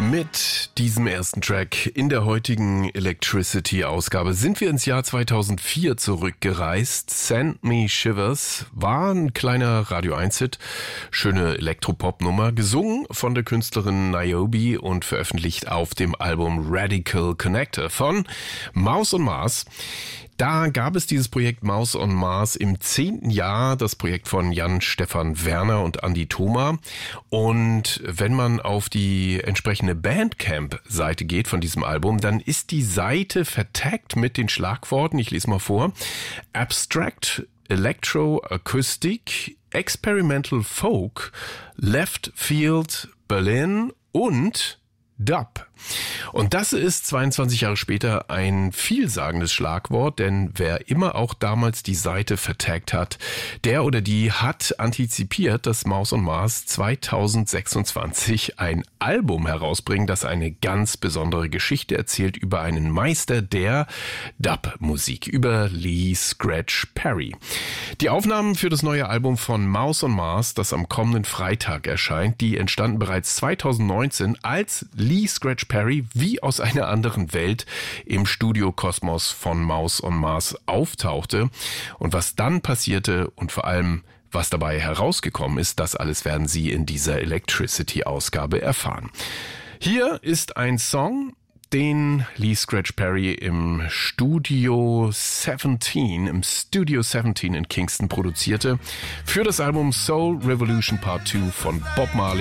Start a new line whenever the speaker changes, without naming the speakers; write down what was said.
Mit diesem ersten Track in der heutigen Electricity-Ausgabe sind wir ins Jahr 2004 zurückgereist. Send Me Shivers war ein kleiner Radio 1-Hit, schöne Elektropop-Nummer, gesungen von der Künstlerin Niobe und veröffentlicht auf dem Album Radical Connector von Mouse on Mars. Da gab es dieses Projekt Mouse on Mars im 10. Jahr, das Projekt von Jan-Stefan Werner und Andi Thoma. Und wenn man auf die entsprechende Bandcamp-Seite geht von diesem Album, dann ist die Seite vertaggt mit den Schlagworten, ich lese mal vor: Abstract, Electro, Acoustic, Experimental Folk, Left Field, Berlin und Dub. Und das ist 22 Jahre später ein vielsagendes Schlagwort, denn wer immer auch damals die Seite vertaggt hat, der oder die hat antizipiert, dass Mouse on Mars 2026 ein Album herausbringt, das eine ganz besondere Geschichte erzählt über einen Meister der Dub-Musik, über Lee Scratch Perry. Die Aufnahmen für das neue Album von Mouse on Mars, das am kommenden Freitag erscheint, die entstanden bereits 2019, als Lee Scratch Perry wie aus einer anderen Welt im Studio-Kosmos von Mouse on Mars auftauchte. Und was dann passierte und vor allem was dabei herausgekommen ist, das alles werden Sie in dieser Electricity-Ausgabe erfahren. Hier ist ein Song, den Lee Scratch Perry im Studio 17 in Kingston produzierte, für das Album Soul Revolution Part 2 von Bob Marley.